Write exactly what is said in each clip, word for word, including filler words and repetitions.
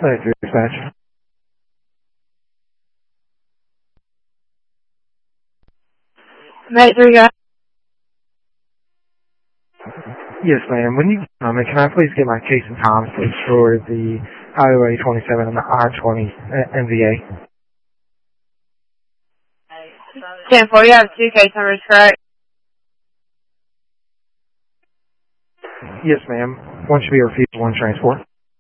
Night three dispatch. Night three guy. Yes, ma'am. When you um, can I please get my case and times, please, for the Highway twenty-seven and the I twenty uh, M V A? ten four, you have two case numbers, correct? Yes, ma'am. One should be refused, one transport.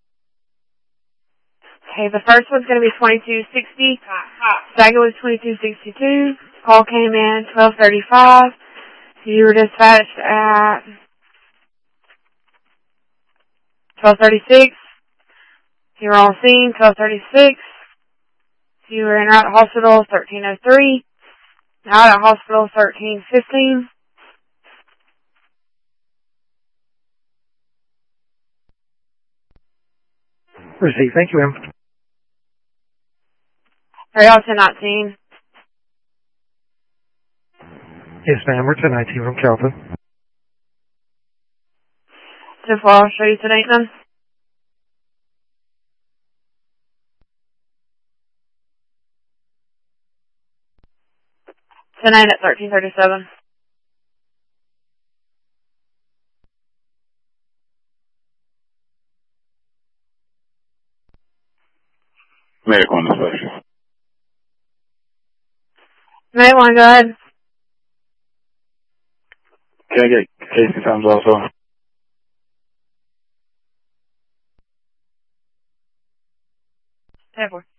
Okay, the first one's going to be twenty-two sixty. Second was twenty-two sixty-two. Call came in twelve thirty-five. You were dispatched at twelve thirty-six. You were on scene twelve thirty-six. You were in route to hospital thirteen oh three. Out at hospital thirteen fifteen. Receipt. Thank you, ma'am. Are y'all ten nineteen? Yes, ma'am. We're ten nineteen from Kelton. ten four, I'll show you ten eight then. ten eight at thirteen thirty-seven. Medical inspection. Night one, go ahead. Can I get case and times also? ten four.